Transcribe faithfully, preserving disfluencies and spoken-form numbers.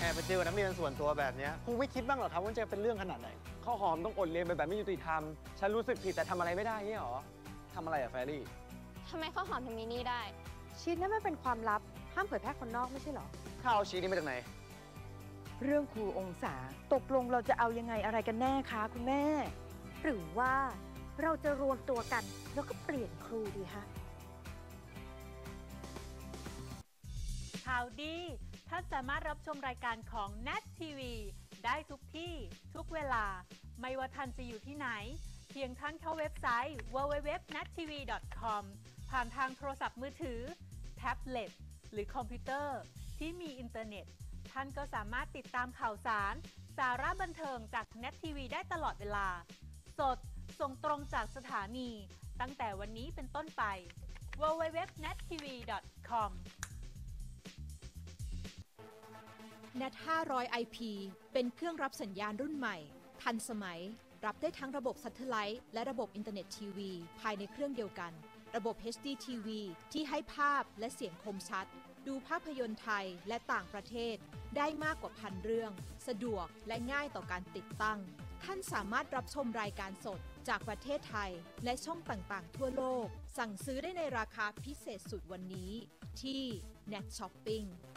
อบไปเจอนักเรียนส่วนตัวแบบนี้ครูไม่คิดบ้างหรอครับว่าจะเป็นเรื่องขนาดไหนข้าวหอมต้องอดเรียนไปแบบไม่ยุติธรรมฉันรู้สึกผิดแต่ทำอะไรไม่ได้เนี่ยหรอทำอะไรอะแฟรี่ทำไมข้าวหอมถึงมีนี่ได้ชีทนั่นมันเป็นความลับห้ามเผยแพร่คนนอกไม่ใช่หรอข้าวชีทนี่มาจากไหนเรื่องครูองศาตกลงเราจะเอายังไงอะไรกันแน่คะคุณแม่หรือว่าเราจะรวมตัวกันแล้วก็เปลี่ยนครูดีคะข่าวดีท่านสามารถรับชมรายการของ เน็ต ที วี ได้ทุกที่ทุกเวลาไม่ว่าท่านจะอยู่ที่ไหนเพียงท่านเข้าเว็บไซต์ ดับเบิลยู ดับเบิลยู ดับเบิลยู ดอท เน็ต ที วี ดอท คอม ผ่านทางโทรศัพท์มือถือแท็บเล็ตหรือคอมพิวเตอร์ที่มีอินเทอร์เน็ตท่านก็สามารถติดตามข่าวสารสาระบันเทิงจาก เน็ต ที วี ได้ตลอดเวลาสดส่งตรงจากสถานีตั้งแต่วันนี้เป็นต้นไป ดับเบิลยู ดับเบิลยู ดับเบิลยู ดอท เน็ต ที วี ดอท คอมเน็ต ห้าร้อย ไอ พี เป็นเครื่องรับสัญญาณรุ่นใหม่ทันสมัยรับได้ทั้งระบบซัตเทไลท์และระบบอินเทอร์เน็ตทีวีภายในเครื่องเดียวกันระบบ เอช ดี ที วี ที่ให้ภาพและเสียงคมชัดดูภาพยนตร์ไทยและต่างประเทศได้มากกว่าพันเรื่องสะดวกและง่ายต่อการติดตั้งท่านสามารถรับชมรายการสดจากประเทศไทยและช่องต่างๆทั่วโลกสั่งซื้อได้ในราคาพิเศษสุดวันนี้ที่ เน็ต ช้อปปิ้ง